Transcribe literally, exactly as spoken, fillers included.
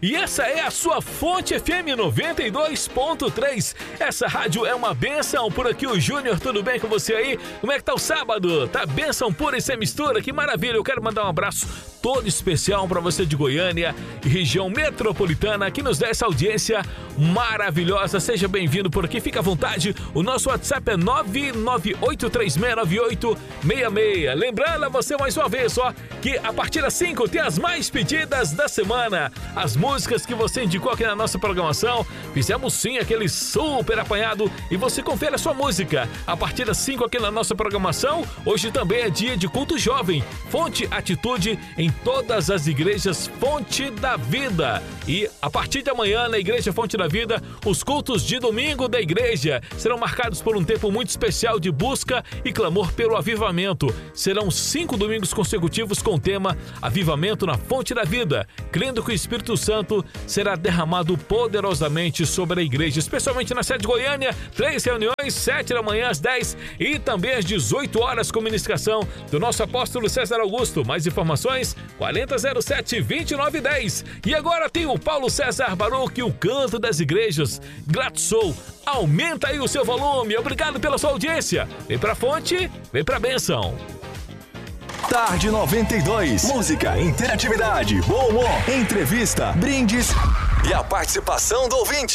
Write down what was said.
e essa é a sua Fonte F M noventa e dois ponto três. Essa rádio é uma bênção. Por aqui o Júnior, tudo bem com você aí? Como é que tá o sábado? Tá bênção pura e sem mistura? Que maravilha! Eu quero mandar um abraço todo especial para você de Goiânia e região metropolitana que nos dá essa audiência maravilhosa. Seja bem-vindo por aqui, fica à vontade. O nosso WhatsApp é nove nove oito três seis nove oito seis seis. Lembrando a você mais uma vez, ó, que a partir das cinco tem as mais pedidas da semana. As músicas que você indicou aqui na nossa programação. Fizemos sim aquele super apanhado e você confere a sua música. A partir das cinco aqui na nossa programação. Hoje também é dia de culto jovem. Fonte Atitude em todas as igrejas Fonte da Vida. E a partir de amanhã na Igreja Fonte da Vida, os cultos de domingo da igreja serão marcados por um tempo muito especial de busca e clamor pelo avivamento. Serão cinco domingos consecutivos com o tema Avivamento na Fonte da Vida, crendo que o Espírito Santo será derramado poderosamente sobre a igreja, especialmente na sede de Goiânia. Três reuniões, sete da manhã às dez e também às dezoito horas com ministração do nosso apóstolo César Augusto. Mais informações, quarenta zero sete, vinte e nove dez. E agora tem o Paulo César Baruch, o canto das igrejas. Grato sou. Aumenta aí o seu volume. Obrigado pela sua audiência. Vem pra fonte, vem pra bênção. Tarde noventa e dois. Música, interatividade, bom humor, entrevista, brindes e a participação do ouvinte.